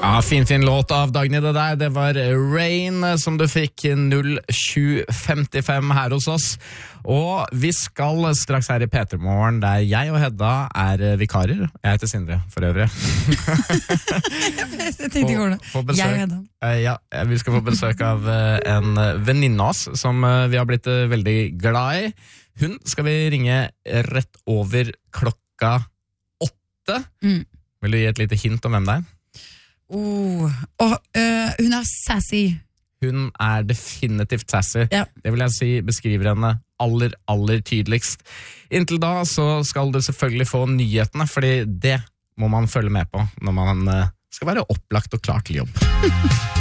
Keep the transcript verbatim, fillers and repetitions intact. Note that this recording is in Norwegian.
Ja, fin, fin låt av Dagny det der. Det var Rain som du fikk null sju femtifem her hos oss. Og vi skal straks her i P tre Morgen, der jeg og Hedda er vikarer. Jeg heter Sindre, for øvrig. Jeg tenkte ikke over det. Få besøk, Jeg og Hedda. ja, vi skal få besøk av en venninne av oss, som vi har blitt veldig glad i. Hun skal vi ringe rett over klokka åtte. Mm. Vil du gi et lite hint om hvem det er? Oh. Og øh, hun er sassy. Hun er definitivt sassy. Ja. Det vil jeg si beskriver henne aller, aller tydeligst. Inntil da så skal du selvfølgelig få nyhetene, fordi det må man følge med på når man skal være opplagt og klar til jobb.